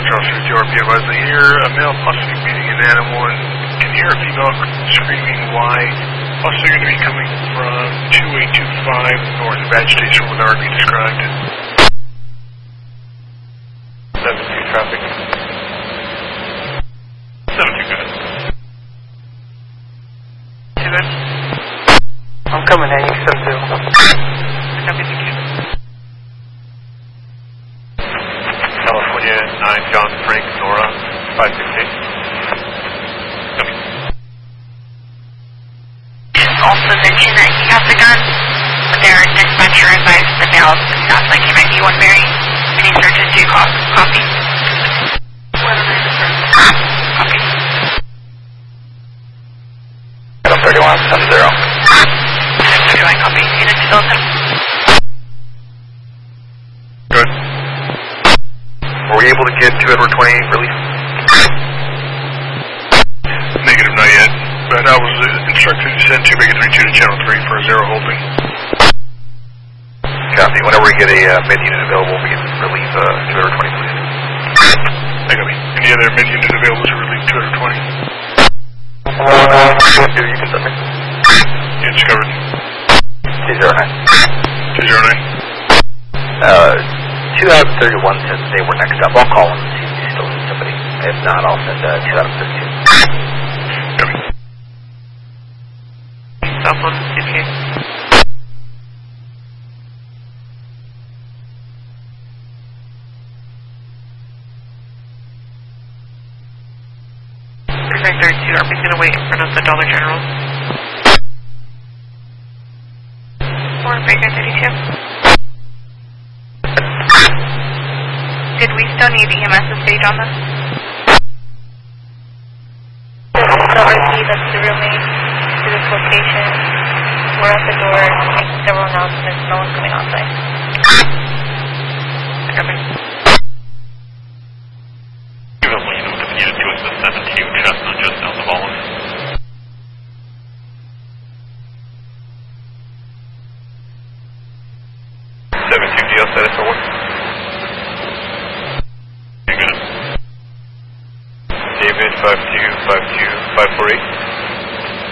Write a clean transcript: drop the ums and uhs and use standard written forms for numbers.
Charles 50 RP advised to hear a male possibly beating an animal and can hear a female screaming why. Also going to be coming from 2825 north of Badge Station with RP described. 7-2 traffic. 7-2 good. 2 good. I'm coming in, you 7-2. Copy, thank you. California 9 John Frank Nora 568. Also mentioned that he has a gun, but their dispatcher advised the male sounds like he might be one very many searches to copy. Copy. Adam 31, 7-0. 31 copy. Unit to Hilton. Good. Were we able to get to Edward 20 release? Negative, not yet. But I was instructed to send 2 Mega 32 to Channel 3 for a 0 holding. Copy. Whenever we get a mid-unit available, we can relieve 2 Edward 20, please. Copy. Any other mid-unit available to relieve 220? You can submit. Units covered. 209. 209. 2 out of 31 says they were next up. I'll call them and see if they still need somebody. If not, I'll send 2 out of 32. Copy. Cell phone, suitcase. Perfect, 32 RP's gonna wait in front of the Dollar General. 4 Breaker 32. Did we still need EMS to stage on this? The RP that's the roommate to this location. We're at the door, making several announcements, no one's coming outside. Copy. Give us what you know if needed to us the 17 Chestnut just down the hall. 17 DL status for what? David 5252 548.